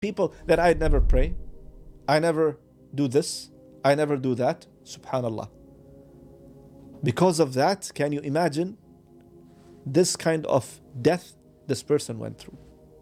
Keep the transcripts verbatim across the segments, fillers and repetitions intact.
people that I never pray, I never do this, I never do that. Subhanallah. Because of that, can you imagine this kind of death this person went through?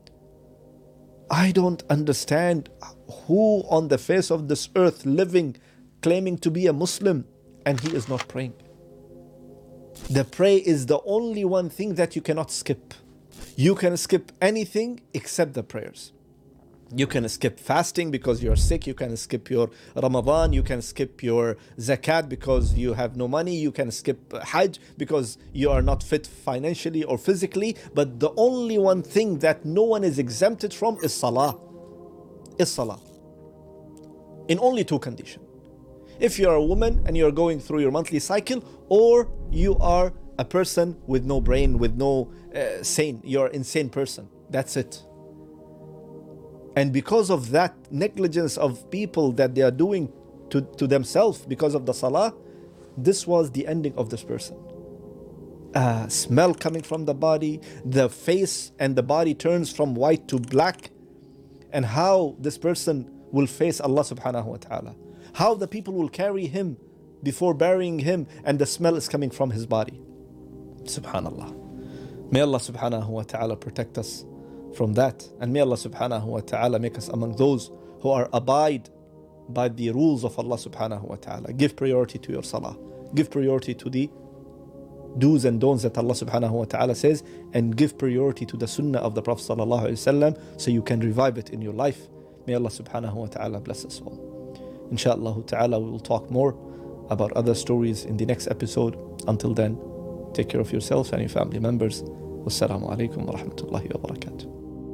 I don't understand who on the face of this earth living, claiming to be a Muslim, and he is not praying. The pray is the only one thing that you cannot skip. You can skip anything except the prayers. You can skip fasting because you're sick. You can skip your Ramadan. You can skip your zakat because you have no money. You can skip Hajj because you are not fit financially or physically. But the only one thing that no one is exempted from is salah. Is salah. In only two conditions. If you're a woman and you're going through your monthly cycle, or you are a person with no brain, with no uh, sane, you're an insane person. That's it. And because of that negligence of people that they are doing to, to themselves because of the salah, this was the ending of this person. Uh, smell coming from the body, the face and the body turns from white to black, and how this person will face Allah subhanahu wa ta'ala. How the people will carry him before burying him, and the smell is coming from his body. Subhanallah. May Allah subhanahu wa ta'ala protect us from that, and may Allah subhanahu wa ta'ala make us among those who are abide by the rules of Allah subhanahu wa ta'ala. Give priority to your salah, give priority to the do's and don'ts that Allah subhanahu wa ta'ala says, and give priority to the sunnah of the Prophet sallallahu alaihi wasallam, so you can revive it in your life. May Allah subhanahu wa ta'ala bless us all. Inshallah ta'ala, we will talk more about other stories in the next episode. Until then, take care of yourself and your family members. Wassalamu alaikum wa rahmatullahi wa barakatuh.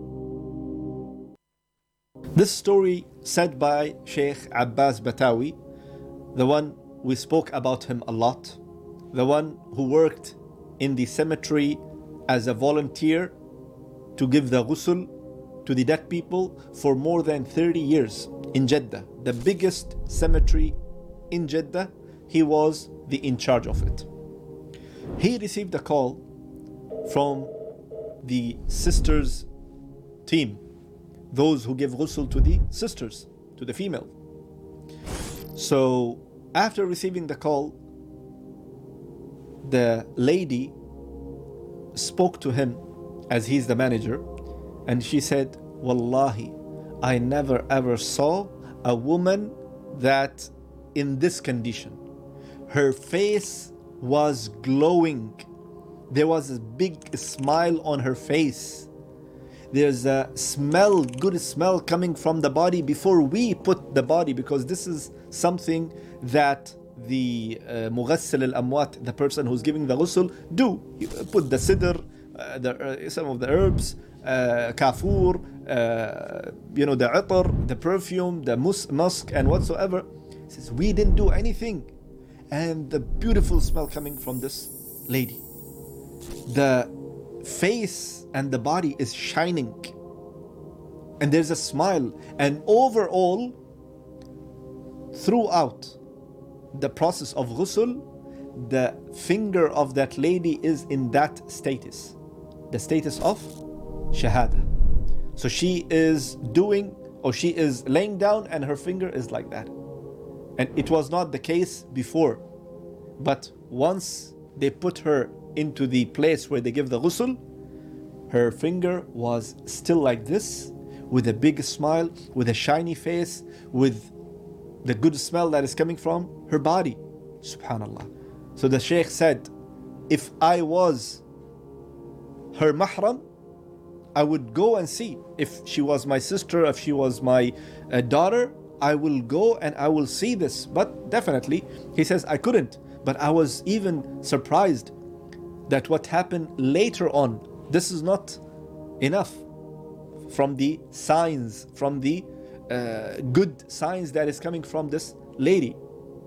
This story said by Sheikh Abbas Batawi, the one we spoke about him a lot, the one who worked in the cemetery as a volunteer to give the ghusl to the dead people for more than thirty years in Jeddah, the biggest cemetery in Jeddah. He was the in charge of it. He received a call from the sisters team, those who give ghusl to the sisters, to the female. So after receiving the call, the lady spoke to him as he's the manager, and she said, Wallahi, I never ever saw a woman that in this condition. Her face was glowing. There was a big smile on her face. There's a smell, good smell coming from the body before we put the body, because this is something that the mughassil al-amwat, the person who's giving the ghusl, do. You put the sidr, uh, the, uh, some of the herbs, uh, kafur, uh, you know, the itar, the perfume, the mus- musk and whatsoever. He says, we didn't do anything. And the beautiful smell coming from this lady. The face and the body is shining. And there's a smile. And overall, throughout the process of ghusl, the finger of that lady is in that status. The status of shahada. So she is doing, or she is laying down and her finger is like that. And it was not the case before. But once they put her into the place where they give the ghusl, her finger was still like this, with a big smile, with a shiny face, with the good smell that is coming from her body. Subhanallah. So the Shaykh said, if I was her mahram, I would go and see. If she was my sister, if she was my uh, daughter, I will go and I will see this. But definitely, he says, I couldn't. But I was even surprised that what happened later on, this is not enough from the signs, from the uh, good signs that is coming from this lady.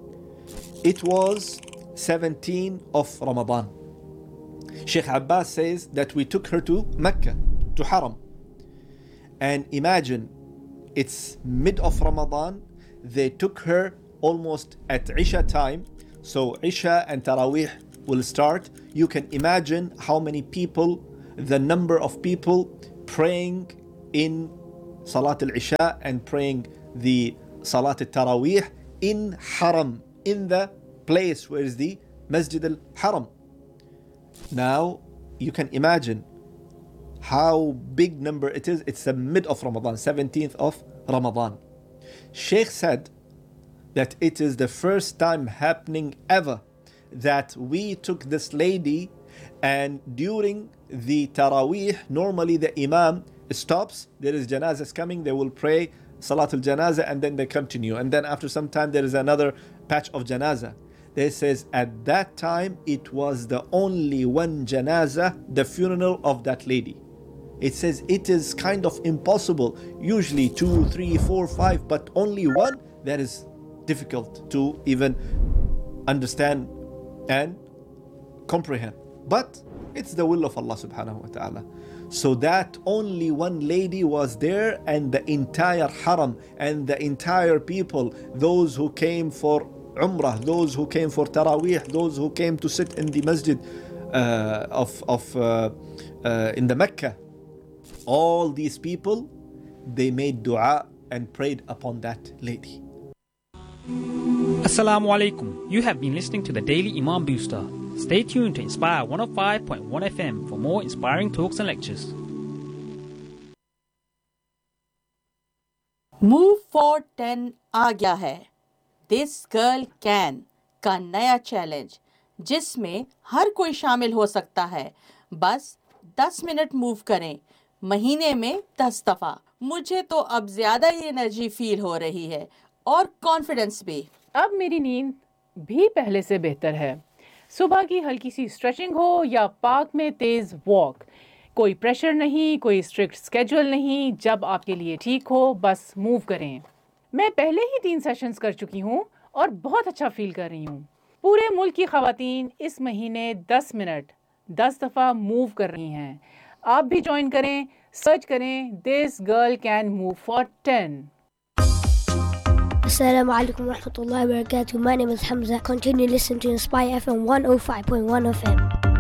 It was seventeenth of Ramadan. Sheikh Abbas says that we took her to Mecca, to Haram. And imagine, it's mid of Ramadan, they took her almost at Isha time. So Isha and Taraweeh will start. You can imagine how many people, the number of people praying in Salat al-Isha and praying the Salat al-Taraweeh in Haram, in the place where is the Masjid al-Haram. Now, you can imagine how big number it is. It's the mid of Ramadan, seventeenth of Ramadan. Sheikh said that it is the first time happening ever that we took this lady, and during the Taraweeh, normally the Imam stops, there is janazahs coming, they will pray Salatul Janazah and then they continue, and then after some time there is another patch of janazah. They says at that time it was the only one janazah, the funeral of that lady. It says it is kind of impossible, usually two, three, four, five, but only one, that is difficult to even understand and comprehend. But it's the will of Allah subhanahu wa ta'ala. So that only one lady was there, and the entire haram and the entire people, those who came for Umrah, those who came for Taraweeh, those who came to sit in the masjid uh, of, of uh, uh, in the Mecca, all these people, they made dua and prayed upon that lady. Assalamu alaikum. You have been listening to the Daily Imam Booster. Stay tuned to Inspire one oh five point one F M for more inspiring talks and lectures. Move for ten आ गया है. This Girl Can का नया challenge, जिसमें हर कोई शामिल हो सकता है. बस दस मिनट मूव करें, महीने में दस दफ़ा. मुझे तो अब ज़्यादा ही एनर्जी फील हो रही है और कॉन्फिडेंस भी. अब मेरी नींद भी पहले से बेहतर है. सुबह की हल्की सी स्ट्रेचिंग हो या पार्क में तेज़ वॉक, कोई प्रेशर नहीं, कोई स्ट्रिक्ट स्केड्यूल नहीं. जब आपके लिए ठीक हो, बस मूव करें. मैं पहले ही तीन सेशंस कर चुकी हूँ और बहुत अच्छा फील कर रही हूँ. पूरे मुल्क की ख़वातीन इस महीने दस मिनट दस दफ़ा मूव कर रही हैं. आप भी ज्वाइन करें. सर्च करें this girl can move for ten. Assalamu alaikum wa rahmatullahi wa barakatuh. My name is Hamza. Continue listening to Inspire F M one oh five point one F M.